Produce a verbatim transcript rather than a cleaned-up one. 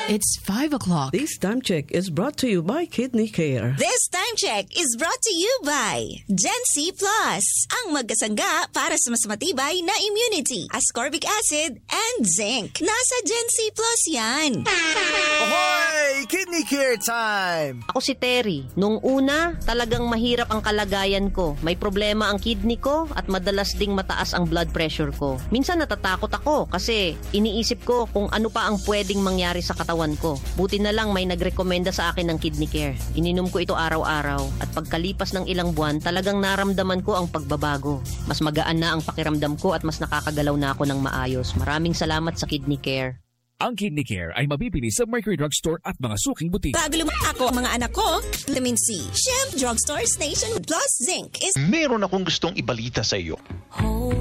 It's five o'clock. This time check is brought to you by Kidney Care. This time check is brought to you by Gen C Plus, ang magkasangga para sa mas matibay na immunity, ascorbic acid, and zinc. Nasa Gen C Plus yan. Ahoy! Kidney Care time! Ako si Terry. Nung una, talagang mahirap ang kalagayan ko. May problema ang kidney ko at madalas ding mataas ang blood pressure ko. Minsan natatakot ako kasi iniisip ko kung ano pa ang pwedeng mangyari sa katawan ko. Buti na lang may nagrekomenda sa akin ng Kidney Care. Ininom ko ito araw-araw at pagkalipas ng ilang buwan, talagang naramdaman ko ang pagbabago. Mas magaan na ang pakiramdam ko at mas nakakagalaw na ako ng maayos. Maraming salamat sa Kidney Care. Ang Kidney Care ay mabibili sa Mercury Drugstore at mga suking butik. Bago lumaki ako, ang mga anak ko, vitamin C. Chef Drugstore Station Plus Zinc is... Meron akong gustong ibalita sa iyo.